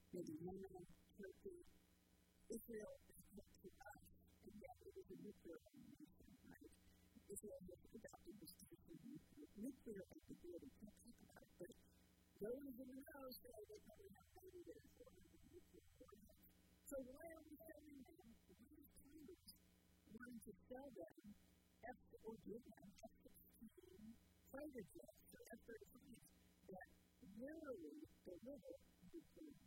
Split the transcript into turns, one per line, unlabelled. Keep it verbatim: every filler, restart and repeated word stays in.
maybe Yemen, Turkey. Israel is close to us, and yet it is a nuclear nation, right? Israel has adopted this position of nuclear, nuclear capability. We can't talk about it, but those in the know say they probably have ninety to four hundred nuclear warheads. So why are we selling them? Why is Congress wanting to sell them F or give them F sixteen fighter jets or F thirty-fives that literally deliver nuclear